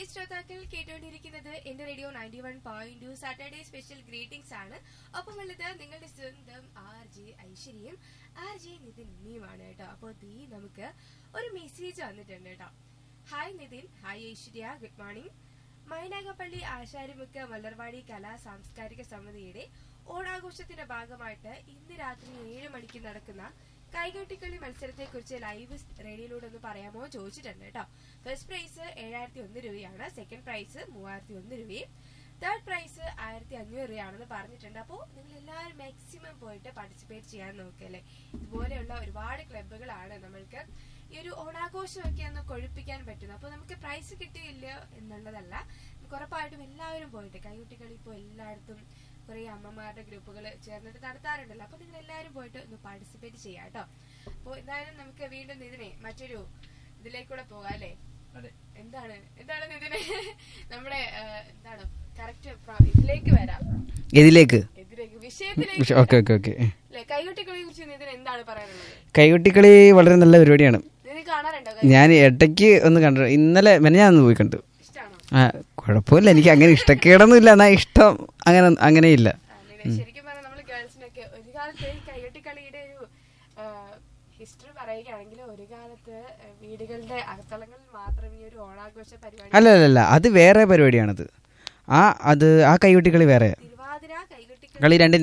പ്രിയ ശ്രോതാക്കൾ കേട്ടുകൊണ്ടിരിക്കുന്നത് എന്റെ റേഡിയോ 91.2 സാറ്റർഡേ സ്പെഷ്യൽ ഗ്രീറ്റിംഗ്സ് ആണ്. ഒപ്പമുള്ളത് നിങ്ങളുടെ സ്വന്തം RJ ഐശ്വര്യയും RJ നിതിനുമാണ് കേട്ടോ. അപ്പോൾ നമുക്ക് ഒരു മെസ്സേജ് വന്നിട്ടുണ്ട് കേട്ടോ. Hi Nitin, hi Aishwarya, good morning. Mynagappally ആശാരിമുക്ക് Malarvadi കലാ സാംസ്കാരിക സമിതിയുടെ ഓണാഘോഷത്തിന്റെ ഭാഗമായിട്ട് ഇന്ന് രാത്രി 7 മണിക്ക് നടക്കുന്ന കൈകൊട്ടിക്കളി മത്സരത്തെ കുറിച്ച് ലൈവ് റേഡിയോയിലൂടെ ഒന്ന് പറയാമോ ചോദിച്ചിട്ടുണ്ട് കേട്ടോ. ഫസ്റ്റ് പ്രൈസ് 7001 രൂപയാണ്, സെക്കൻഡ് പ്രൈസ് 3001 രൂപയും, തേർഡ് പ്രൈസ് 1500 രൂപയാണെന്ന് പറഞ്ഞിട്ടുണ്ട്. അപ്പോൾ നിങ്ങൾ എല്ലാവരും മാക്സിമം പോയിട്ട് പാർട്ടിസിപ്പേറ്റ് ചെയ്യാൻ നോക്കല്ലേ. ഇതുപോലെയുള്ള ഒരുപാട് ക്ലബ്ബുകളാണ് നമ്മൾക്ക് ഈ ഒരു ഓണാഘോഷമൊക്കെ ഒന്ന് കൊഴുപ്പിക്കാൻ പറ്റുന്നത്. അപ്പോൾ നമുക്ക് പ്രൈസ് കിട്ടിയില്ല എന്നുള്ളതല്ല, ഉറപ്പായിട്ടും എല്ലാവരും പോയിട്ട് കൈകൊട്ടിക്കളി ഇപ്പോൾ എല്ലായിടത്തും കുറെ അമ്മമാരുടെ ഗ്രൂപ്പുകൾ ചേർന്നിട്ട് നടത്താറുണ്ടല്ലോ. അപ്പൊ നിങ്ങൾ എല്ലാവരും പോയിട്ട് ഒന്ന് പാർട്ടിസിപ്പേറ്റ് ചെയ്യാം കേട്ടോ. അപ്പൊ എന്തായാലും നമുക്ക് വീണ്ടും ഇതിനെ മറ്റൊരു ഇതിലേക്കൂടെ പോകാം അല്ലേ. എന്താണ് ഇതിനെ നമ്മുടെ എന്താണ് കറക്റ്റ് ഇതിലേക്ക് വരാം, ഇതിലേക്ക് വിഷയത്തിലേക്ക്. കൈകൊട്ടിക്കളിയെ കുറിച്ച് ഇതിന് എന്താണ് പറയാനുള്ളത്? കൈകൊട്ടിക്കളി വളരെ നല്ല പരിപാടിയാണ്. കാണാറുണ്ടോ? ഞാൻ ഇടയ്ക്ക് ഒന്ന് കണ്ടു, ഇന്നലെ ഞാൻ പോയി കണ്ടു. കുഴപ്പമില്ല, എനിക്ക് അങ്ങനെ ഇഷ്ടക്കേടൊന്നും ഇല്ല, എന്നാ ഇഷ്ടം അങ്ങനെയില്ല. ശരിക്കും പറഞ്ഞാൽ നമ്മള് ഗേൾസിനൊക്കെ ഒരു കാലത്ത് കൈകൊട്ടിക്കളിയുടെ ഒരു ഹിസ്റ്ററി പറയുകയാണെങ്കിൽ ഒരു കാലത്ത് വീടുകളുടെ അകത്തളങ്ങളിൽ മാത്രം ഈ ഒരു ഓണാഘോഷ പരിപാടി അല്ല അത് വേറെ പരിപാടിയാണത്. ആ കൈകൊട്ടിക്കളി വേറെ, തിരുവാതിര കൈകൊട്ടിക്കളി രണ്ടും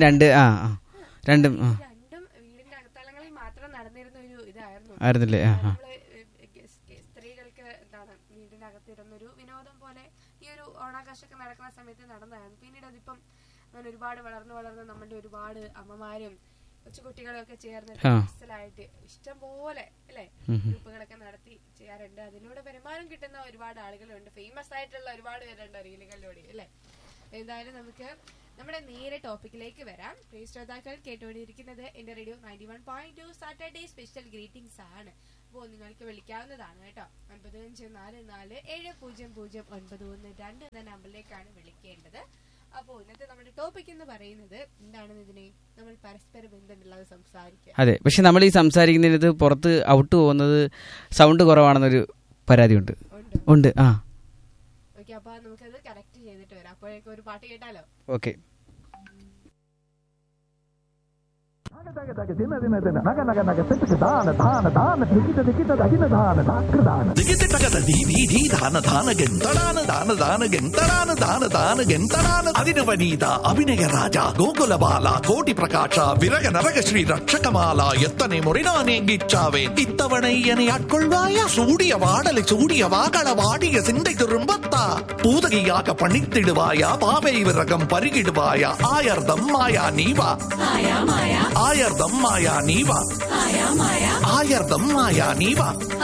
വീടിന്റെ അകത്തളങ്ങളിൽ മാത്രം നടന്നിരുന്ന ഒരു ഇതായിരുന്നു ആയിരുന്നില്ലേ. സ്ത്രീകൾക്ക് എന്താണ് വീടിന്റെ അകത്തിരുന്നൊരു വിനോദം പോലെ ഈ ഒരു ഓണാഘോഷമൊക്കെ നടക്കുന്ന സമയത്ത് നടന്നതാണ്. പിന്നീട് അതിപ്പം അങ്ങനെ ഒരുപാട് വളർന്ന് നമ്മളുടെ ഒരുപാട് അമ്മമാരും കൊച്ചുകുട്ടികളൊക്കെ ചേർന്നിട്ട് മനസ്സിലായിട്ട് ഇഷ്ടം പോലെ അല്ലെ ഗ്രൂപ്പുകളൊക്കെ നടത്തി ചെയ്യാറുണ്ട്. അതിലൂടെ വരുമാനം കിട്ടുന്ന ഒരുപാട് ആളുകളുണ്ട്, ഫേമസ് ആയിട്ടുള്ള ഒരുപാട് പേരുണ്ട് റീലുകളിലൂടെ അല്ലെ. എന്തായാലും നമുക്ക് നമ്മുടെ നേരെ ടോപ്പിക്കിലേക്ക് വരാം. പ്രിയ ശ്രോതാക്കൾ കേട്ടുകൊണ്ടിരിക്കുന്നത് എന്റെ റേഡിയോ 91.2 സാറ്റർഡേ സ്പെഷ്യൽ ഗ്രീറ്റിംഗ്സ് ആണ്. അപ്പോൾ നിങ്ങൾക്ക് വിളിക്കാവുന്നതാണ് കേട്ടോ. 9544700912 എന്ന നമ്പറിലേക്കാണ് വിളിക്കേണ്ടത്. അപ്പോൾ ഇന്നത്തെ നമ്മുടെ ടോപ്പിക് എന്ന് പറയുന്നത് എന്താണെന്ന് ഇതിനെ നമ്മൾ പരസ്പര ബന്ധമില്ലാതെ സംസാരിക്കുക. അതെ, പക്ഷെ നമ്മൾ ഈ സംസാരിക്കുന്നത് പുറത്ത് ഔട്ട് പോകുന്നത് സൗണ്ട് കുറവാണെന്നൊരു പരാതിയുണ്ട്. ഉണ്ട്. ഓക്കെ, അപ്പൊ നമുക്കത് കറക്റ്റ് ചെയ്തിട്ട് വരാം. അപ്പോഴേക്കും ഒരു പാട്ട് കേട്ടാലോ? ഓക്കെ. അതിന് വനീത അഭിനയ രാജ ഗോകുലബാല കോടി പ്രകാശ വിരക നരക ശ്രീ രക്ഷകമാല എത്തനെ മുറിനാനെങ്കിച്ചാവേ ഇത്തവണയ്യനെ ആட்கொள்வாய சூடிய வாடலை சூடிய வாகள வாடிய சிந்தை திரும்பத்த பூதகியாக பணித்திடுவாய பாவை விரகம் பருகிடுவாய ஆயர்தம் மாயா நீவா ஆயர்தம் மாயா நீவா ஆயர்தம் மாயா நீவா